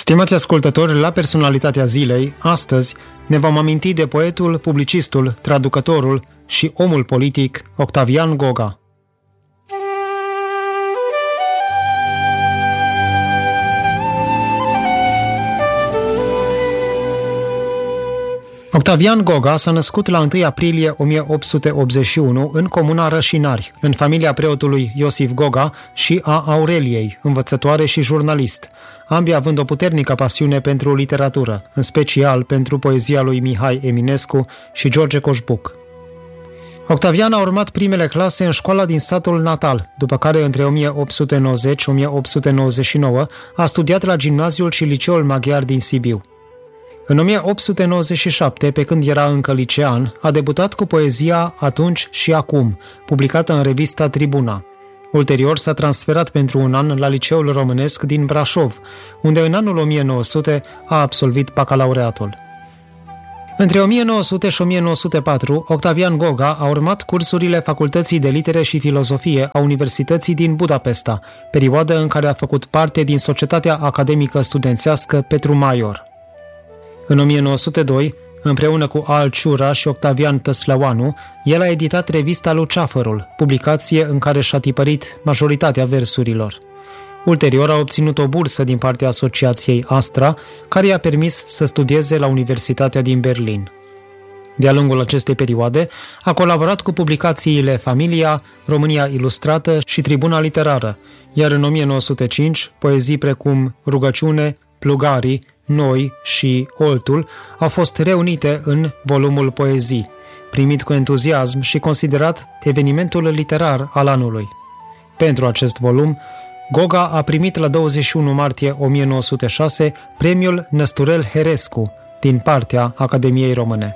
Stimați ascultători, la Personalitatea Zilei, astăzi ne vom aminti de poetul, publicistul, traducătorul și omul politic Octavian Goga. Octavian Goga s-a născut la 1 aprilie 1881 în comuna Rășinari, în familia preotului Iosif Goga și a Aureliei, învățătoare și jurnalist, ambii având o puternică pasiune pentru literatură, în special pentru poezia lui Mihai Eminescu și George Coșbuc. Octavian a urmat primele clase în școala din satul natal, după care între 1890-1899 a studiat la gimnaziul și liceul maghiar din Sibiu. În 1897, pe când era încă licean, a debutat cu poezia Atunci și Acum, publicată în revista Tribuna. Ulterior s-a transferat pentru un an la Liceul Românesc din Brașov, unde în anul 1900 a absolvit bacalaureatul. Între 1900 și 1904, Octavian Goga a urmat cursurile Facultății de Litere și Filozofie a Universității din Budapesta, perioadă în care a făcut parte din Societatea Academică Studențească Petru Maior. În 1902, împreună cu Al Ciura și Octavian Tăslăuanu, el a editat revista Luceafărul, publicație în care și-a tipărit majoritatea versurilor. Ulterior a obținut o bursă din partea Asociației Astra, care i-a permis să studieze la Universitatea din Berlin. De-a lungul acestei perioade, a colaborat cu publicațiile Familia, România Ilustrată și Tribuna Literară, iar în 1905, poezii precum Rugăciune, Plugarii, Noi și Oltul au fost reunite în volumul Poezii, primit cu entuziasm și considerat evenimentul literar al anului. Pentru acest volum, Goga a primit la 21 martie 1906 premiul Năsturel Herescu din partea Academiei Române.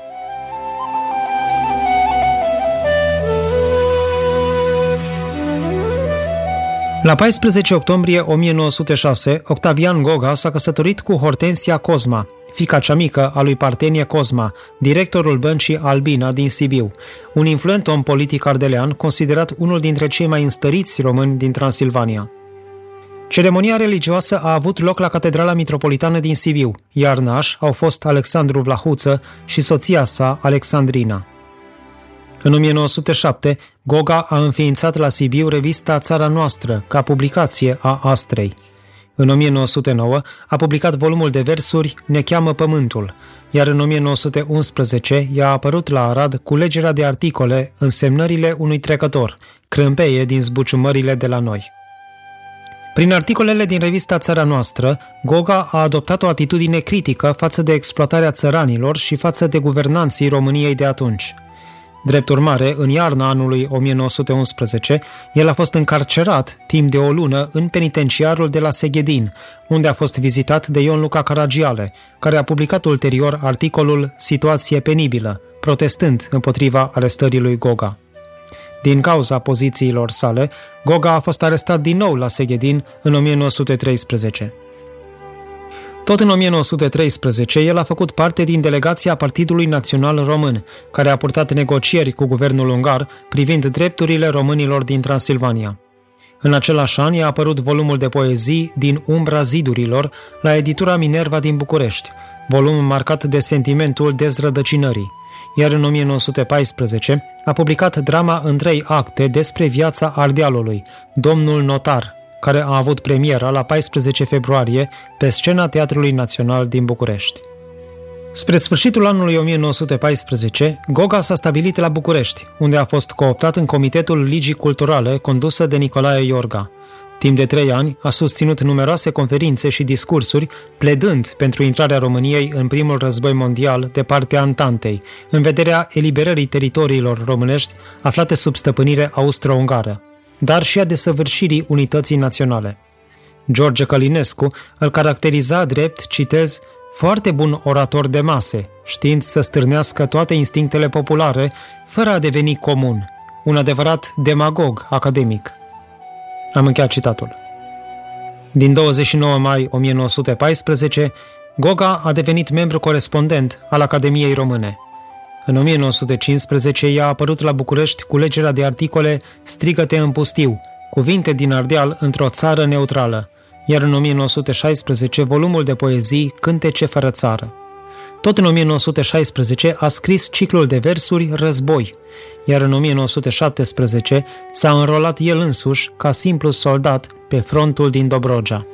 La 14 octombrie 1906, Octavian Goga s-a căsătorit cu Hortensia Cosma, fiica cea mică a lui Partenie Cosma, directorul băncii Albina din Sibiu, un influent om politic ardelean considerat unul dintre cei mai înstăriți români din Transilvania. Ceremonia religioasă a avut loc la Catedrala Mitropolitană din Sibiu, iar nași au fost Alexandru Vlahuță și soția sa, Alexandrina. În 1907, Goga a înființat la Sibiu revista Țara Noastră, ca publicație a Astrei. În 1909 a publicat volumul de versuri Ne cheamă pământul, iar în 1911 i-a apărut la Arad culegerea de articole Însemnările unui trecător, crâmpeie din zbuciumările de la noi. Prin articolele din revista Țara Noastră, Goga a adoptat o atitudine critică față de exploatarea țăranilor și față de guvernanții României de atunci. Drept urmare, în iarna anului 1911, el a fost încarcerat timp de o lună în penitenciarul de la Seghedin, unde a fost vizitat de Ion Luca Caragiale, care a publicat ulterior articolul Situație penibilă, protestând împotriva arestării lui Goga. Din cauza pozițiilor sale, Goga a fost arestat din nou la Seghedin în 1913. Tot în 1913, el a făcut parte din delegația Partidului Național Român, care a purtat negocieri cu guvernul ungar privind drepturile românilor din Transilvania. În același an i-a apărut volumul de poezii Din umbra zidurilor la editura Minerva din București, volum marcat de sentimentul dezrădăcinării, iar în 1914 a publicat drama în 3 acte despre viața Ardealului, Domnul Notar, care a avut premiera la 14 februarie pe scena Teatrului Național din București. Spre sfârșitul anului 1914, Goga s-a stabilit la București, unde a fost cooptat în Comitetul Ligii Culturale condusă de Nicolae Iorga. Timp de 3 ani a susținut numeroase conferințe și discursuri, pledând pentru intrarea României în primul război mondial de partea Antantei, în vederea eliberării teritoriilor românești aflate sub stăpânire austro-ungară, dar și a desăvârșirii unității naționale. George Călinescu îl caracteriza drept, citez, foarte bun orator de mase, știind să stârnească toate instinctele populare, fără a deveni comun, un adevărat demagog academic. Am încheiat citatul. Din 29 mai 1914, Goga a devenit membru corespondent al Academiei Române. În 1915 i-a apărut la București culegerea de articole Strigă-te în pustiu, cuvinte din Ardeal într-o țară neutrală, iar în 1916 volumul de poezii Cântece fără țară. Tot în 1916 a scris ciclul de versuri Război, iar în 1917 s-a înrolat el însuși ca simplu soldat pe frontul din Dobrogea.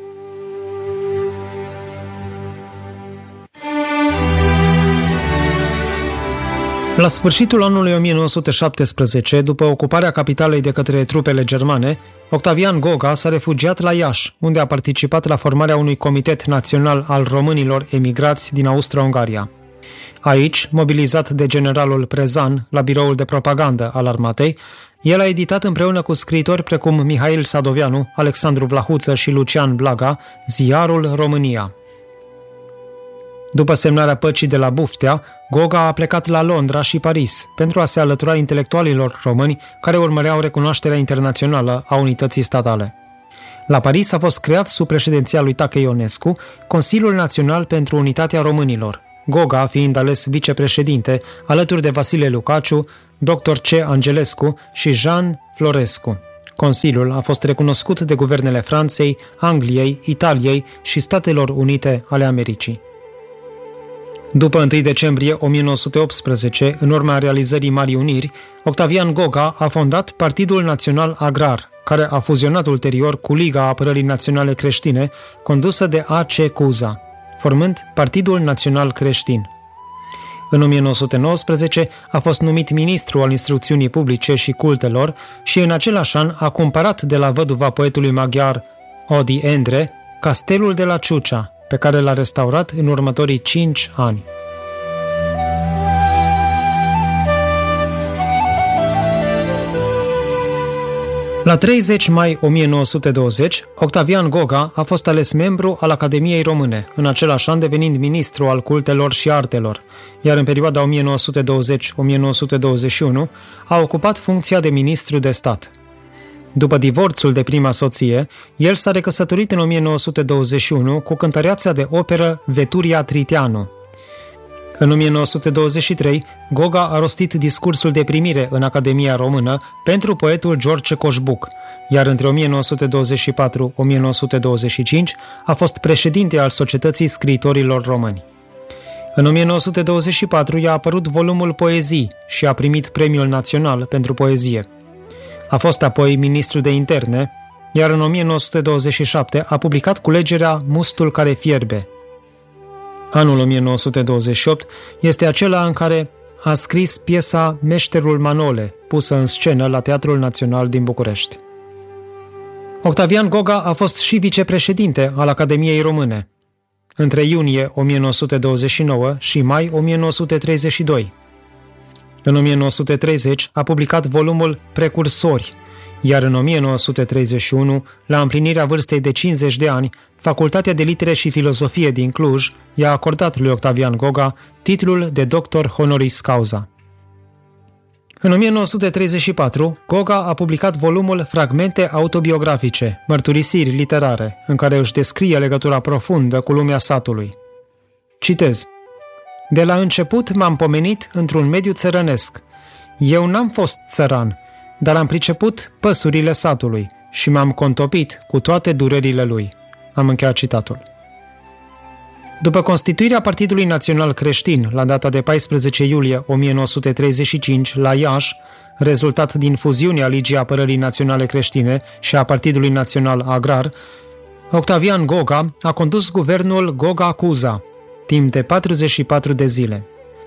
La sfârșitul anului 1917, după ocuparea capitalei de către trupele germane, Octavian Goga s-a refugiat la Iași, unde a participat la formarea unui comitet național al românilor emigrați din Austria-Ungaria. Aici, mobilizat de generalul Prezan la biroul de propagandă al armatei, el a editat împreună cu scriitori precum Mihail Sadoveanu, Alexandru Vlahuță și Lucian Blaga, ziarul România. După semnarea păcii de la Buftea, Goga a plecat la Londra și Paris pentru a se alătura intelectualilor români care urmăreau recunoașterea internațională a unității statale. La Paris a fost creat sub președinția lui Tache Ionescu Consiliul Național pentru Unitatea Românilor, Goga fiind ales vicepreședinte alături de Vasile Lucaciu, dr. C. Angelescu și Jean Florescu. Consiliul a fost recunoscut de guvernele Franței, Angliei, Italiei și Statelor Unite ale Americii. După 1 decembrie 1918, în urma realizării Marii Uniri, Octavian Goga a fondat Partidul Național Agrar, care a fuzionat ulterior cu Liga Apărării Naționale Creștine, condusă de A.C. Cuza, formând Partidul Național Creștin. În 1919 a fost numit ministru al instrucțiunii publice și cultelor și în același an a cumpărat de la văduva poetului maghiar Odi Endre castelul de la Ciucea, pe care l-a restaurat în următorii 5 ani. La 30 mai 1920, Octavian Goga a fost ales membru al Academiei Române, în același an devenind ministru al cultelor și artelor, iar în perioada 1920-1921 a ocupat funcția de ministru de stat. După divorțul de prima soție, el s-a recăsătorit în 1921 cu cântăreața de operă Veturia Triteanu. În 1923, Goga a rostit discursul de primire în Academia Română pentru poetul George Coșbuc, iar între 1924-1925 a fost președinte al Societății Scriitorilor Români. În 1924 i-a apărut volumul Poezii și a primit Premiul Național pentru Poezie. A fost apoi ministru de interne, iar în 1927 a publicat culegerea Mustul care fierbe. Anul 1928 este acela în care a scris piesa Meșterul Manole, pusă în scenă la Teatrul Național din București. Octavian Goga a fost și vicepreședinte al Academiei Române între iunie 1929 și mai 1932. În 1930 a publicat volumul Precursori, iar în 1931, la împlinirea vârstei de 50 de ani, Facultatea de Litere și Filozofie din Cluj i-a acordat lui Octavian Goga titlul de doctor honoris causa. În 1934, Goga a publicat volumul Fragmente autobiografice, mărturisiri literare, în care își descrie legătura profundă cu lumea satului. Citez: De la început m-am pomenit într-un mediu țărănesc. Eu n-am fost țăran, dar am priceput păsurile satului și m-am contopit cu toate durerile lui. Am încheiat citatul. După constituirea Partidului Național Creștin la data de 14 iulie 1935 la Iași, rezultat din fuziunea Ligii Apărării Naționale Creștine și a Partidului Național Agrar, Octavian Goga a condus guvernul Goga-Cuza timp de 44 de zile.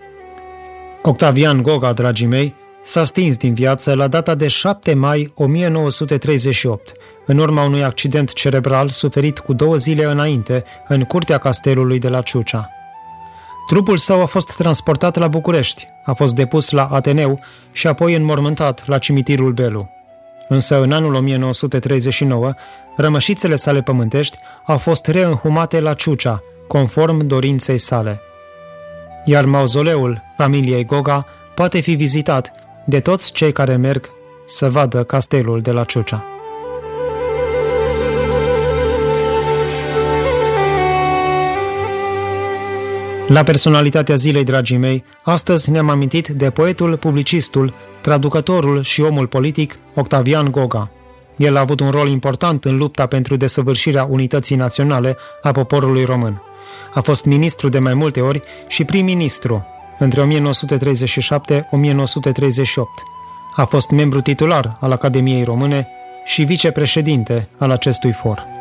Octavian Goga, dragii mei, s-a stins din viață la data de 7 mai 1938, în urma unui accident cerebral suferit cu 2 zile înainte în curtea castelului de la Ciucea. Trupul său a fost transportat la București, a fost depus la Ateneu și apoi înmormântat la cimitirul Belu. Însă în anul 1939, rămășițele sale pământești au fost reînhumate la Ciucea, conform dorinței sale. Iar mauzoleul familiei Goga poate fi vizitat de toți cei care merg să vadă castelul de la Ciucea. La personalitatea zilei, dragii mei, astăzi ne-am amintit de poetul, publicistul, traducătorul și omul politic Octavian Goga. El a avut un rol important în lupta pentru desăvârșirea unității naționale a poporului român. A fost ministru de mai multe ori și prim-ministru între 1937-1938. A fost membru titular al Academiei Române și vicepreședinte al acestui for.